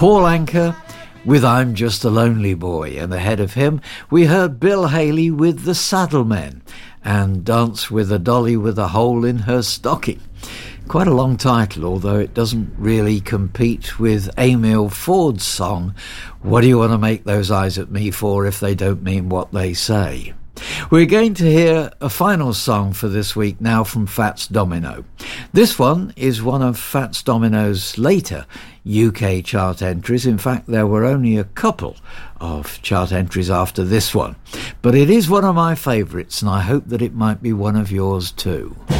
Paul Anka with I'm Just a Lonely Boy, and ahead of him we heard Bill Haley with The Saddlemen and Dance with a Dolly with a Hole in Her Stocking. Quite a long title, although it doesn't really compete with Emil Ford's song, What Do You Want to Make Those Eyes at Me For If They Don't Mean What They Say? We're going to hear a final song for this week now from Fats Domino. This one is one of Fats Domino's later UK chart entries. In fact, there were only a couple of chart entries after this one. But it is one of my favourites, and I hope that it might be one of yours too.